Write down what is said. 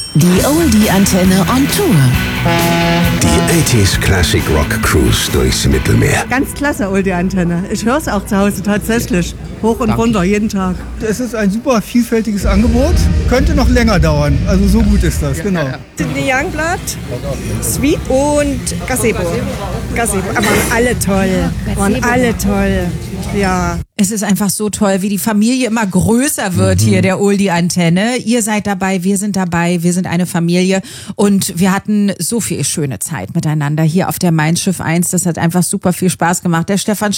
Die Oldie-Antenne on Tour. Die 80s Classic Rock Cruise durchs Mittelmeer. Ganz klasse, Oldie-Antenne. Ich höre es auch zu Hause tatsächlich. Hoch und runter, jeden Tag. Es ist ein super vielfältiges Angebot. Könnte noch länger dauern. Also so gut ist das, genau. Sidney Youngblood, Sweet und Gazebo. Aber waren alle toll. Ja. Es ist einfach so toll, wie die Familie immer größer wird hier, der Oldie-Antenne. Ihr seid dabei, wir sind dabei, wir sind eine Familie und wir hatten so viel schöne Zeit miteinander hier auf der Mein Schiff 1. Das hat einfach super viel Spaß gemacht. Der Stefan